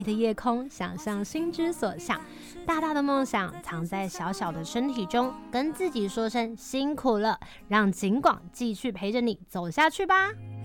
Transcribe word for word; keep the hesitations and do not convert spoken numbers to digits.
你的夜空，想象心之所向，大大的梦想藏在小小的身体中，跟自己说声辛苦了，让景广继续陪着你走下去吧。